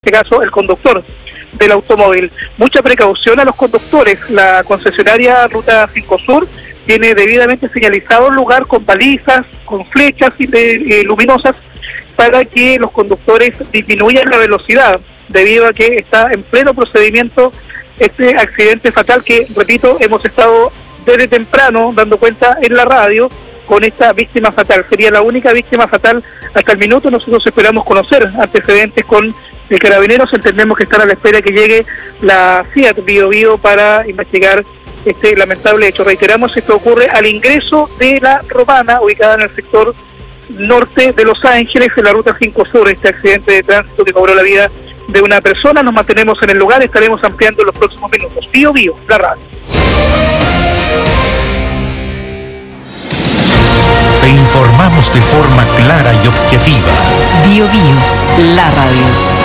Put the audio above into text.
este caso el conductor del automóvil. Mucha precaución a los conductores. La concesionaria Ruta 5 Sur tiene debidamente señalizado el lugar con balizas, con flechas luminosas para que los conductores disminuyan la velocidad, debido a que está en pleno procedimiento este accidente fatal que, repito, hemos estado desde temprano dando cuenta en la radio con esta víctima fatal. Sería la única víctima fatal hasta el minuto. Nosotros esperamos conocer antecedentes con el Carabineros. Entendemos que están a la espera que llegue la Fiat Bio Bio para investigar este lamentable hecho. Reiteramos, esto ocurre al ingreso de la Romana, ubicada en el sector norte de Los Ángeles, en la Ruta 5 Sur, este accidente de tránsito que cobró la vida de una persona. Nos mantenemos en el lugar, estaremos ampliando en los próximos minutos. Bio Bio, la radio. Te informamos de forma clara y objetiva. Bio Bio, la radio.